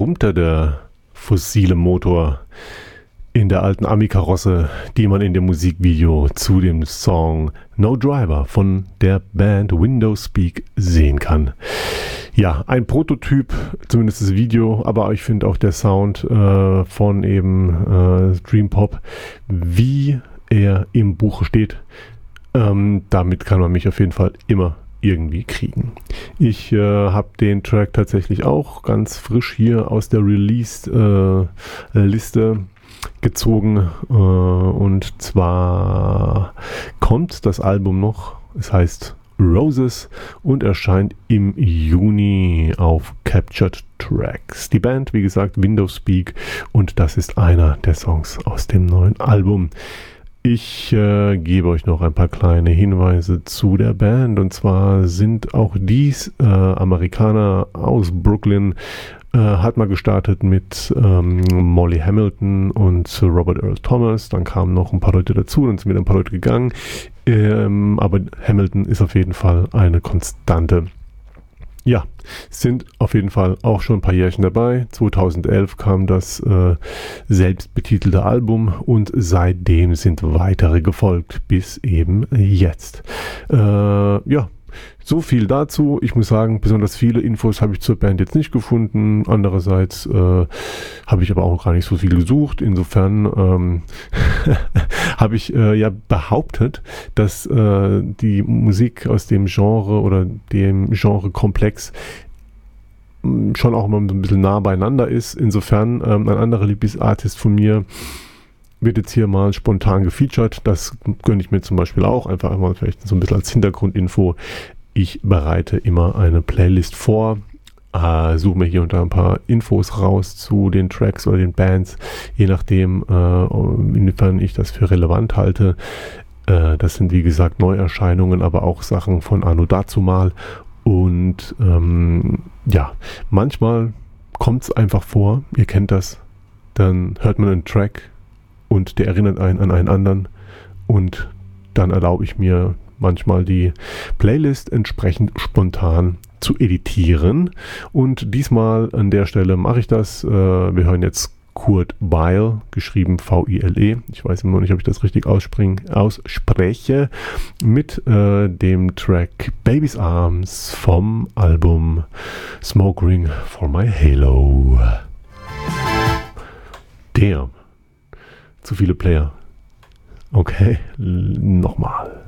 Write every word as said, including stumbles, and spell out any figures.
brummte der fossile Motor in der alten Ami-Karosse, die man in dem Musikvideo zu dem Song No Driver von der Band Windowspeak sehen kann. Ja, ein Prototyp, zumindest das Video, aber ich finde auch der Sound äh, von eben äh, Dream Pop, wie er im Buch steht, ähm, damit kann man mich auf jeden Fall immer irgendwie kriegen. Ich äh, habe den Track tatsächlich auch ganz frisch hier aus der Released-Liste äh, gezogen äh, und zwar kommt das Album noch, es heißt Roses und erscheint im Juni auf Captured Tracks. Die Band, wie gesagt, Windowspeak, und das ist einer der Songs aus dem neuen Album. Ich äh, gebe euch noch ein paar kleine Hinweise zu der Band, und zwar sind auch dies äh, Amerikaner aus Brooklyn, äh, hat mal gestartet mit ähm, Molly Hamilton und Robert Earl Thomas, dann kamen noch ein paar Leute dazu, dann sind wieder ein paar Leute gegangen, ähm, aber Hamilton ist auf jeden Fall eine Konstante. Ja, sind auf jeden Fall auch schon ein paar Jährchen dabei. zweitausendelf kam das äh, selbstbetitelte Album und seitdem sind weitere gefolgt, bis eben jetzt. Äh, ja, so viel dazu. Ich muss sagen, besonders viele Infos habe ich zur Band jetzt nicht gefunden. Andererseits äh, habe ich aber auch gar nicht so viel gesucht. Insofern ähm, habe ich äh, ja behauptet, dass äh, die Musik aus dem Genre oder dem Genrekomplex schon auch immer so ein bisschen nah beieinander ist. Insofern ähm, ein anderer Lieblingsartist von mir wird jetzt hier mal spontan gefeatured. Das gönne ich mir zum Beispiel auch. Einfach mal vielleicht so ein bisschen als Hintergrundinfo. Ich bereite immer eine Playlist vor, äh, suche mir hier und da ein paar Infos raus zu den Tracks oder den Bands, je nachdem, äh, inwiefern ich das für relevant halte. Äh, das sind wie gesagt Neuerscheinungen, aber auch Sachen von anno dazumal. Und ähm, ja, manchmal kommt es einfach vor, ihr kennt das, dann hört man einen Track und der erinnert einen an einen anderen, und dann erlaube ich mir manchmal die Playlist entsprechend spontan zu editieren, und diesmal an der Stelle mache ich das. Äh, wir hören jetzt Kurt Weill, geschrieben V I L E, ich weiß immer noch nicht, ob ich das richtig ausspreche, mit äh, dem Track Baby's Arms vom Album Smoke Ring for My Halo. Damn. Zu viele Player. Okay, nochmal.